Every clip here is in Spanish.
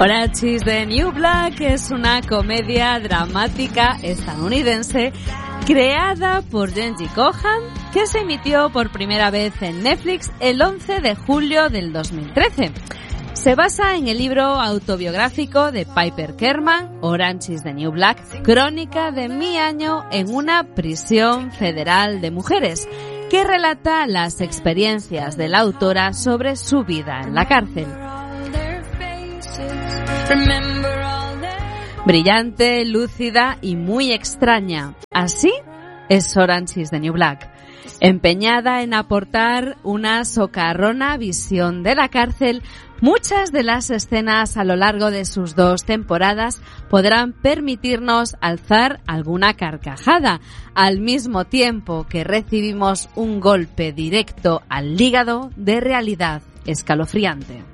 Orange is the New Black es una comedia dramática estadounidense creada por Jenji Kohan, que se emitió por primera vez en Netflix el 11 de julio del 2013. Se basa en el libro autobiográfico de Piper Kerman, Orange is the New Black, crónica de mi año en una prisión federal de mujeres, que relata las experiencias de la autora sobre su vida en la cárcel. Brillante, lúcida y muy extraña. Así es Orange is the New Black. Empeñada en aportar una socarrona visión de la cárcel, muchas de las escenas a lo largo de sus 2 temporadas podrán permitirnos alzar alguna carcajada, al mismo tiempo que recibimos un golpe directo al hígado de realidad escalofriante.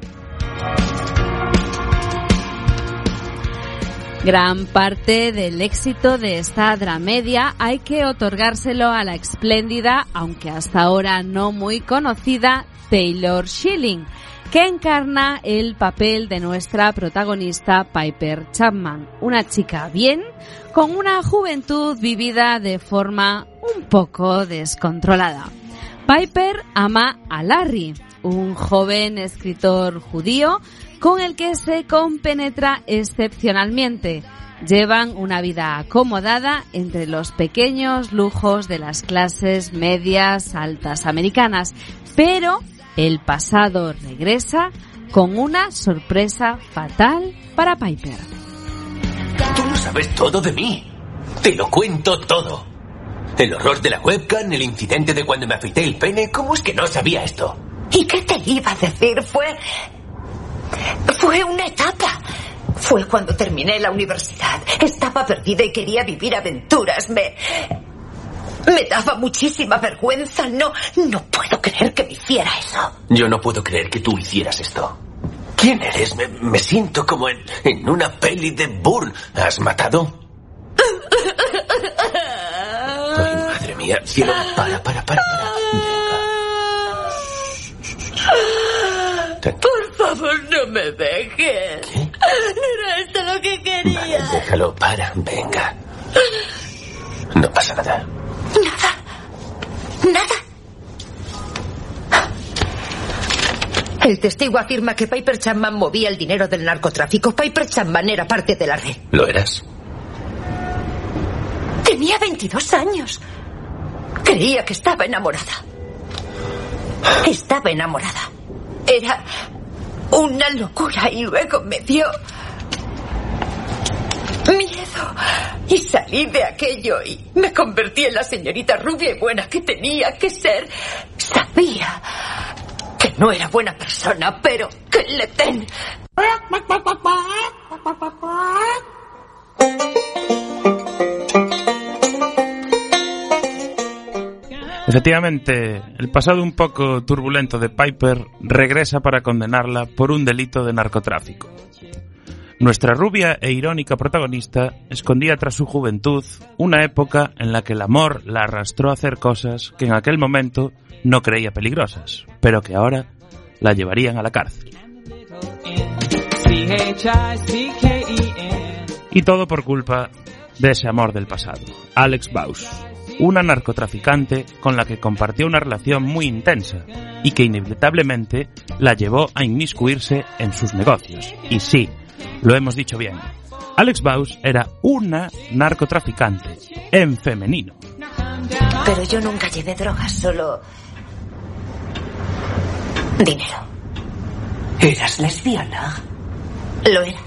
Gran parte del éxito de esta dramedia hay que otorgárselo a la espléndida, aunque hasta ahora no muy conocida, Taylor Schilling, que encarna el papel de nuestra protagonista Piper Chapman, una chica bien, con una juventud vivida de forma un poco descontrolada. Piper ama a Larry, un joven escritor judío con el que se compenetra excepcionalmente. Llevan una vida acomodada entre los pequeños lujos de las clases medias altas americanas, pero el pasado regresa con una sorpresa fatal para Piper. Tú lo sabes todo de mí. Te lo cuento todo. El horror de la webcam, el incidente de cuando me afeité el pene, ¿cómo es que no sabía esto? ¿Y qué te iba a decir? Fue una etapa. Fue cuando terminé la universidad. Estaba perdida y quería vivir aventuras. Me daba muchísima vergüenza. No puedo creer que me hiciera eso. Yo no puedo creer que tú hicieras esto. ¿Quién eres? Me siento como en una peli de Bourne. ¿Has matado? Ay, madre mía. Cielo, para. Por favor, no me dejes. ¿Qué? No era esto lo que quería. Vale, déjalo, venga. No pasa nada. Nada. El testigo afirma que Piper Chapman movía el dinero del narcotráfico. Piper Chapman era parte de la red. ¿Lo eras? Tenía 22 años. Creía que estaba enamorada. Era una locura y luego me dio miedo y salí de aquello y me convertí en la señorita rubia y buena que tenía que ser. Sabía que no era buena persona, pero que le den. Efectivamente, el pasado un poco turbulento de Piper regresa para condenarla por un delito de narcotráfico. Nuestra rubia e irónica protagonista escondía tras su juventud una época en la que el amor la arrastró a hacer cosas que en aquel momento no creía peligrosas, pero que ahora la llevarían a la cárcel. Y todo por culpa de ese amor del pasado, Alex Bausch, una narcotraficante con la que compartió una relación muy intensa y que inevitablemente la llevó a inmiscuirse en sus negocios. Y sí, lo hemos dicho bien, Alex Bausch era una narcotraficante en femenino. Pero yo nunca llevé drogas, solo dinero. ¿Eras lesbiana? Lo era.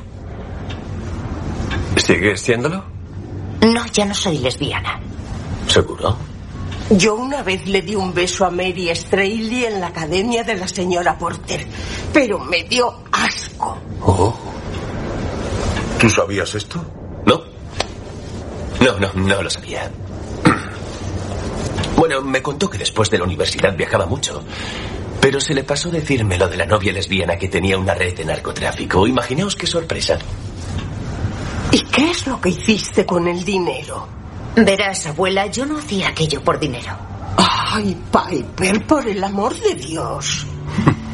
¿Sigues siéndolo? No, ya no soy lesbiana. ¿Seguro? Yo una vez le di un beso a Mary Straley en la academia de la señora Porter, pero me dio asco. Oh. ¿Tú sabías esto? No lo sabía. Bueno, me contó que después de la universidad viajaba mucho, pero se le pasó decirme lo de la novia lesbiana que tenía una red de narcotráfico. Imaginaos qué sorpresa. ¿Y qué es lo que hiciste con el dinero? Verás, abuela, yo no hacía aquello por dinero. Ay, Piper, por el amor de Dios.